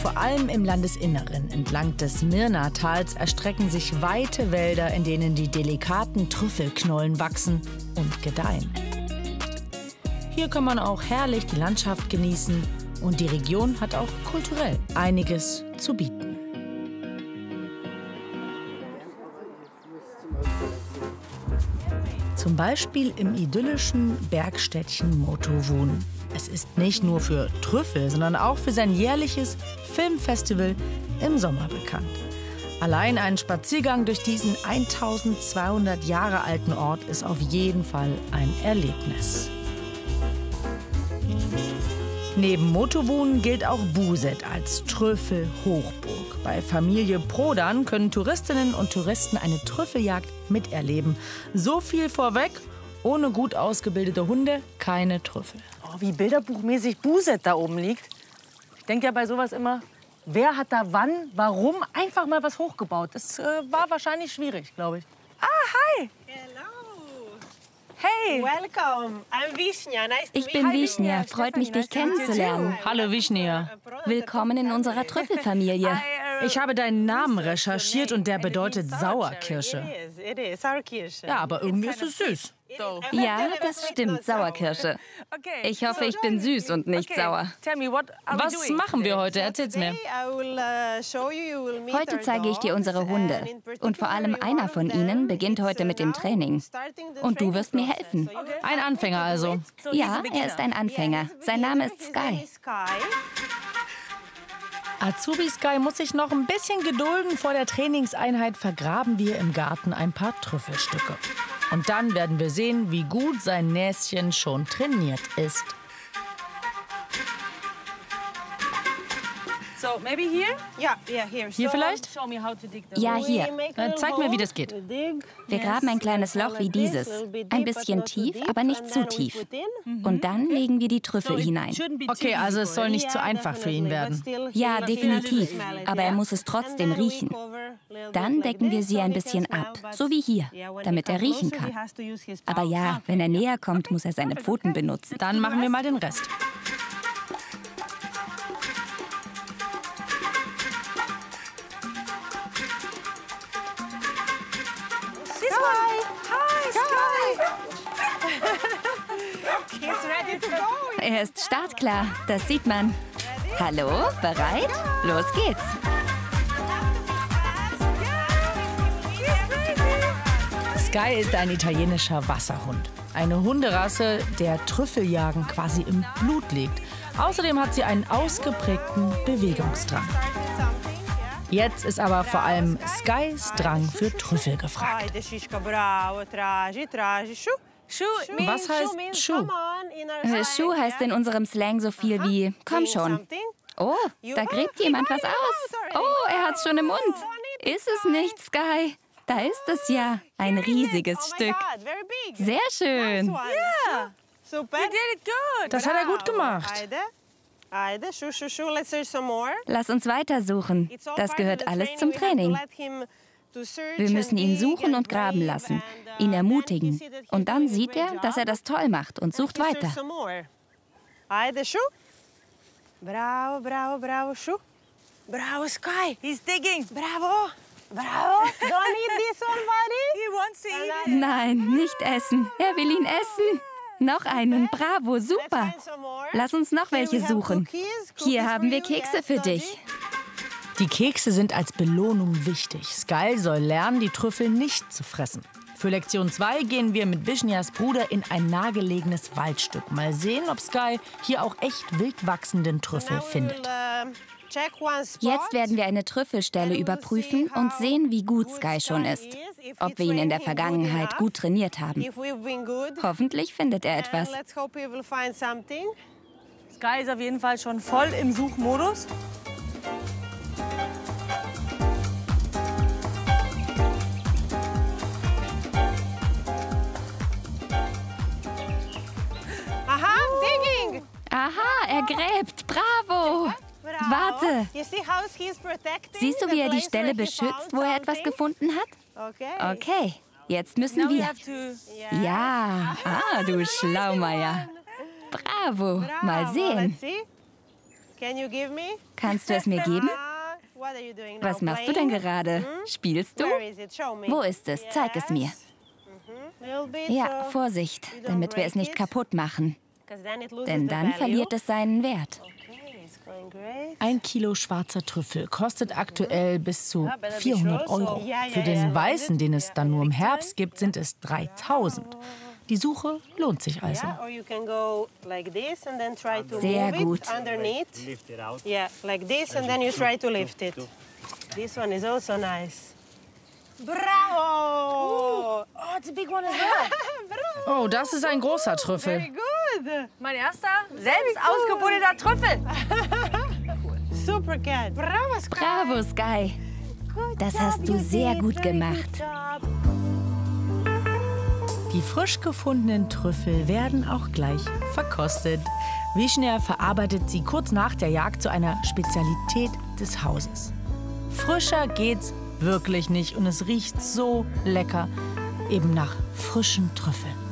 Vor allem im Landesinneren, entlang des Mirna-Tals, erstrecken sich weite Wälder, in denen die delikaten Trüffelknollen wachsen und gedeihen. Hier kann man auch herrlich die Landschaft genießen und die Region hat auch kulturell einiges zu bieten. Zum Beispiel im idyllischen Bergstädtchen Motovun. Es ist nicht nur für Trüffel, sondern auch für sein jährliches Filmfestival im Sommer bekannt. Allein ein Spaziergang durch diesen 1200 Jahre alten Ort ist auf jeden Fall ein Erlebnis. Neben Motovun gilt auch Buset als Trüffelhochburg. Bei Familie Prodan können Touristinnen und Touristen eine Trüffeljagd miterleben. So viel vorweg, ohne gut ausgebildete Hunde keine Trüffel. Oh, wie bilderbuchmäßig Buset da oben liegt. Ich denke ja bei sowas immer, wer hat da wann, warum einfach mal was hochgebaut. Das war wahrscheinlich schwierig, glaube ich. Ah, hi! Hello. Hey! Welcome. I'm Vishnia. Nice to Ich bin Vishnia. Freut mich, dich kennenzulernen. Hallo Vishnia. Willkommen in unserer Trüffelfamilie. Ich habe deinen Namen recherchiert und der bedeutet Sauerkirsche. It is our Kirsche. Ja, aber irgendwie ist es süß. Ja, das stimmt, Sauerkirsche. Ich hoffe, ich bin süß und nicht sauer. Was machen wir heute? Erzähl's mir. Heute zeige ich dir unsere Hunde. Und vor allem einer von ihnen beginnt heute mit dem Training. Und du wirst mir helfen. Ein Anfänger also. Ja, er ist ein Anfänger. Sein Name ist Sky. Azubi Sky muss sich noch ein bisschen gedulden. Vor der Trainingseinheit vergraben wir im Garten ein paar Trüffelstücke. Und dann werden wir sehen, wie gut sein Näschen schon trainiert ist. So, maybe here? Here. Hier vielleicht? Show me how to dig the Ja, hier. Zeig mir, wie das geht. Wir graben ein kleines Loch wie dieses. Ein bisschen tief, aber nicht zu tief. Und dann legen wir die Trüffel hinein. Okay, also es soll nicht zu einfach für ihn werden. Ja, definitiv. Aber er muss es trotzdem riechen. Dann decken wir sie ein bisschen ab, so wie hier, damit er riechen kann. Aber ja, wenn er näher kommt, muss er seine Pfoten benutzen. Dann machen wir mal den Rest. Er ist startklar, das sieht man. Hallo, bereit? Los geht's. Sky ist ein italienischer Wasserhund. Eine Hunderasse, der Trüffeljagen quasi im Blut liegt. Außerdem hat sie einen ausgeprägten Bewegungsdrang. Jetzt ist aber vor allem Skys Drang für Trüffel gefragt. Was heißt Schuh? Schuh heißt in unserem Slang so viel wie komm schon. Oh, da gräbt jemand was aus. Oh, er hat's schon im Mund. Ist es nicht, Sky? Da ist es ja. Ein riesiges Stück. Sehr schön. Das hat er gut gemacht. Lass uns weitersuchen. Das gehört alles zum Training. Wir müssen ihn suchen und graben lassen, ihn ermutigen. Und dann sieht er, dass er das toll macht und sucht weiter. Bravo, bravo, bravo, Schuh. Bravo, Sky. He's digging. Bravo. Bravo. Don't eat this one, buddy. He wants to eat it. Nein, nicht essen. Er will ihn essen. Noch einen. Bravo, super. Lass uns noch welche suchen. Hier haben wir Kekse für dich. Die Kekse sind als Belohnung wichtig. Sky soll lernen, die Trüffel nicht zu fressen. Für Lektion 2 gehen wir mit Vishnias Bruder in ein nahegelegenes Waldstück. Mal sehen, ob Sky hier auch echt wild wachsenden Trüffel findet. Jetzt werden wir eine Trüffelstelle überprüfen und sehen, wie gut Sky schon ist. Ob wir ihn in der Vergangenheit gut trainiert haben. Hoffentlich findet er etwas. Sky ist auf jeden Fall schon voll im Suchmodus. Aha, er gräbt. Bravo. Warte. Siehst du, wie er die Stelle beschützt, wo er etwas gefunden hat? Okay, jetzt müssen wir. Ja, du Schlaumeier. Bravo. Mal sehen. Kannst du es mir geben? Was machst du denn gerade? Spielst du? Wo ist es? Zeig es mir. Ja, Vorsicht, damit wir es nicht kaputt machen. Denn dann verliert es seinen Wert. 1 Kilo schwarzer Trüffel kostet aktuell bis zu 400 €. Für den weißen, den es dann nur im Herbst gibt, sind es 3.000. Die Suche lohnt sich also. Sehr gut. Bravo! Oh, it's a big one as well. Oh, das ist ein großer Trüffel. Mein erster selbst ausgebildeter Trüffel. Super cat. Bravo, Sky. Bravo, Sky. Das hast du sehr gut gemacht. Die frisch gefundenen Trüffel werden auch gleich verkostet. Wischner verarbeitet sie kurz nach der Jagd zu einer Spezialität des Hauses. Frischer geht's wirklich nicht und es riecht so lecker, eben nach frischen Trüffeln.